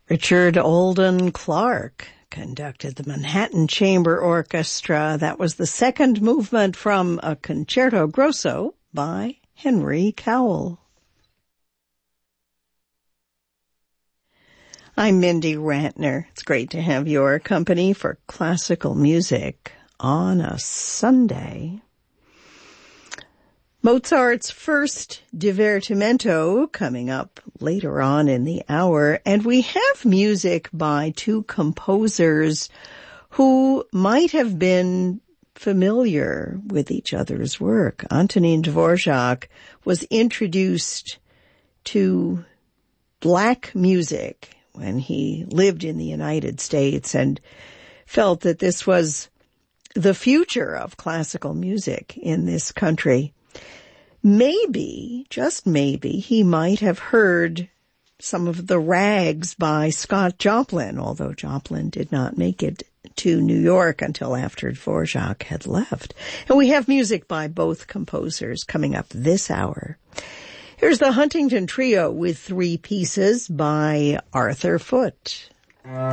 Richard Olden Clark conducted the Manhattan Chamber Orchestra. That was the second movement from a Concerto Grosso by Henry Cowell. I'm Mindy Rantner. It's great to have your company for classical music on a Sunday. Mozart's first Divertimento coming up later on in the hour, and we have music by two composers who might have been familiar with each other's work. Antonin Dvorak was introduced to black music when he lived in the United States and felt that this was the future of classical music in this country. Maybe, just maybe, he might have heard some of the rags by Scott Joplin, although Joplin did not make it to New York until after Dvorak had left. And we have music by both composers coming up this hour. Here's the Huntington Trio with three pieces by Arthur Foote.